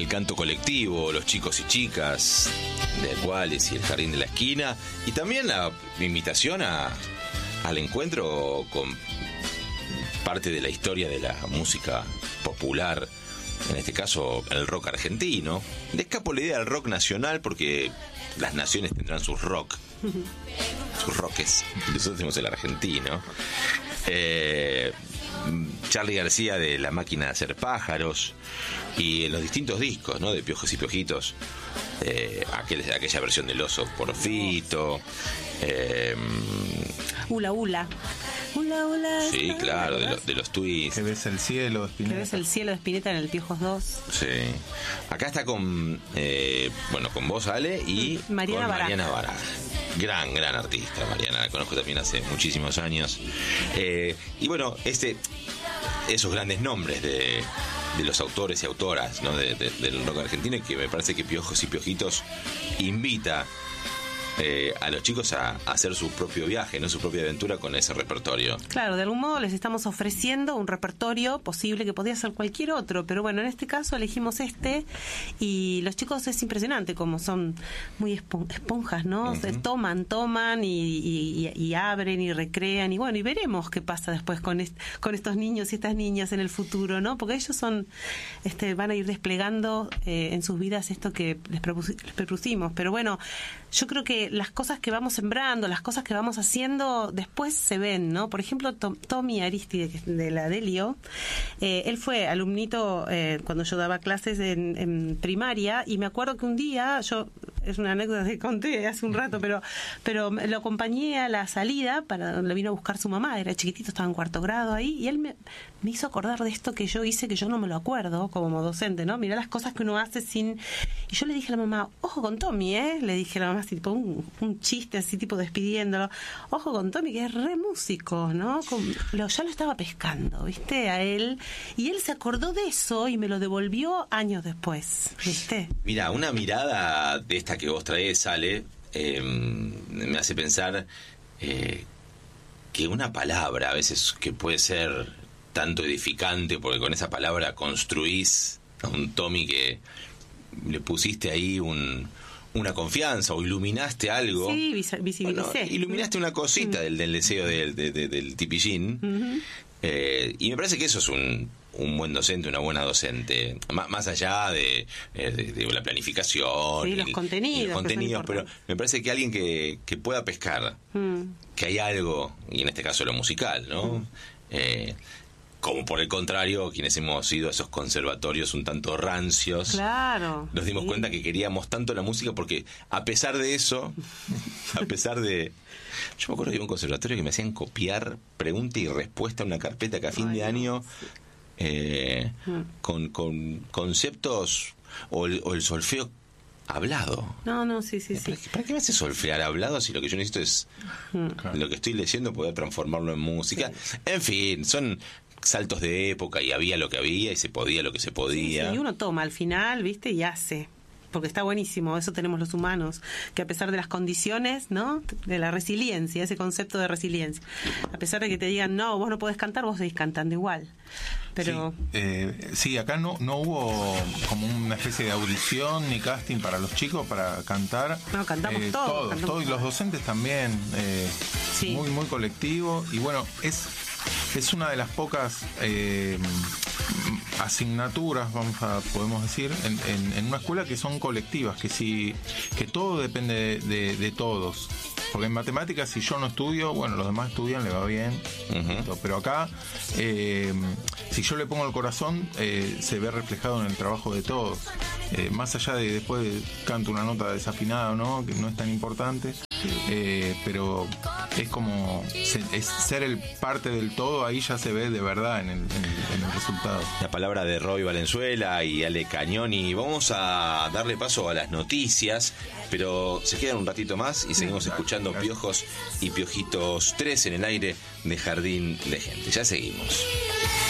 el canto colectivo, los chicos y chicas de Cuales y el Jardín de la Esquina, y también la invitación al encuentro con parte de la historia de la música popular, en este caso el rock argentino. Le escapo la idea del rock nacional porque las naciones tendrán sus rock, sus roques, nosotros tenemos el argentino. Charly García de La Máquina de Hacer Pájaros, y los distintos discos, ¿no?, de Piojos y Piojitos, aquella versión del Oso por Fito, Ula Ula. Ula Ula. Sí, claro, de los Twists. Que ves el cielo de Spinetta. Que ves el cielo de Spinetta en el Piojos 2. Sí. Acá está con vos, Ale, y Mariana con Mariana Baraj. Gran artista, Mariana, la conozco también hace muchísimos años. Y bueno, esos grandes nombres de los autores y autoras, ¿no?, del rock argentino, y que me parece que Piojos y Piojitos invita a los chicos a hacer su propio viaje, no su propia aventura con ese repertorio. Claro, de algún modo les estamos ofreciendo un repertorio posible que podría ser cualquier otro, pero bueno, en este caso elegimos y los chicos es impresionante como son muy esponjas, ¿no? Se toman y abren y recrean, y bueno, y veremos qué pasa después con estos niños y estas niñas en el futuro, ¿no? Porque ellos van a ir desplegando en sus vidas esto que les propusimos, pero bueno, yo creo que las cosas que vamos sembrando, las cosas que vamos haciendo, después se ven, ¿no? Por ejemplo, Tommy Aristide, de la Delio, él fue alumnito cuando yo daba clases en primaria, y me acuerdo que un día, es una anécdota que conté hace un rato, pero lo acompañé a la salida, lo vino a buscar su mamá, era chiquitito, estaba en 4º grado ahí, y él me hizo acordar de esto que yo hice, que yo no me lo acuerdo como docente, ¿no? Mirá las cosas que uno hace sin... Y yo le dije a la mamá, ojo con Tommy, le dije a la mamá, así, tipo un chiste así, tipo despidiéndolo, ojo con Tommy, que es re músico, ¿no? Ya lo estaba pescando, ¿viste? A él, y él se acordó de eso y me lo devolvió años después, ¿viste? Mira, una mirada de esta que vos traes, Ale, me hace pensar que una palabra a veces que puede ser tanto edificante, porque con esa palabra construís a un Tommy que le pusiste ahí una confianza, o iluminaste algo. Sí, visibilicé. Bueno, iluminaste una cosita del deseo del tipillín. Y me parece que eso es un buen docente, una buena docente, más allá de la planificación y los contenidos, pero me parece que alguien que pueda pescar que hay algo, y en este caso lo musical, ¿no? Como por el contrario, quienes hemos ido a esos conservatorios un tanto rancios, claro, nos dimos cuenta que queríamos tanto la música, porque a pesar de eso, yo me acuerdo de un conservatorio que me hacían copiar pregunta y respuesta a una carpeta que a fin de año, con conceptos, o el solfeo hablado. No, sí. ¿Para qué me hace solfear hablado si lo que yo necesito es lo que estoy leyendo, poder transformarlo en música? Sí. En fin, son saltos de época, y había lo que había y se podía lo que se podía. Sí, y uno toma al final, ¿viste? Y hace. Porque está buenísimo, eso tenemos los humanos, que a pesar de las condiciones, ¿no?, de la resiliencia, ese concepto de resiliencia, a pesar de que te digan, no, vos no podés cantar, vos seguís cantando igual. Pero sí, acá no hubo como una especie de audición ni casting para los chicos para cantar. No, cantamos todos, y los docentes también, sí. Muy colectivo, y bueno, es una de las pocas asignaturas, podemos decir, en una escuela que son colectivas, que todo depende de todos. Porque en matemáticas, si yo no estudio, bueno, los demás estudian, le va bien. Pero acá, si yo le pongo el corazón, se ve reflejado en el trabajo de todos. Más allá de después canto una nota desafinada o no, que no es tan importante. Pero es como es ser el parte del todo, ahí ya se ve de verdad en el resultado. La palabra de Roby Valenzuela y Ale Cañoni. Vamos a darle paso a las noticias, pero se quedan un ratito más y seguimos escuchando Piojos y Piojitos 3 en el aire de Jardín de Gente. Ya seguimos.